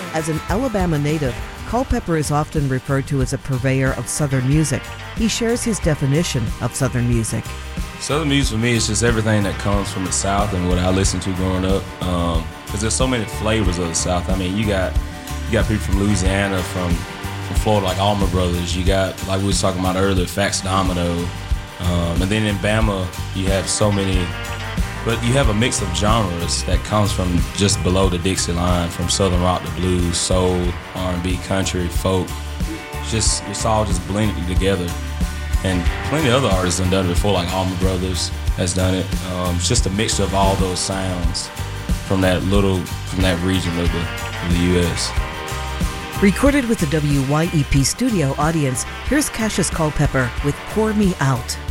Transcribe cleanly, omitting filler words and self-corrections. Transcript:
As an Alabama native, Culpepper is often referred to as a purveyor of Southern music. He shares his definition of Southern music. Southern music for me is just everything that comes from the South and what I listened to growing up. Because there's so many flavors of the South. I mean, you got people from Louisiana, from Florida, like Allman Brothers. You got, like we was talking about earlier, Fats Domino. And then in Bama, you have so many. But you have a mix of genres that comes from just below the Dixie line, from Southern rock to blues, soul, R&B, country, folk. It's all just blended together. And plenty of other artists have done it before, like Allman Brothers has done it. It's just a mixture of all those sounds from that region of the U.S. Recorded with the WYEP studio audience, here's Cassius Culpepper with Pour Me Out.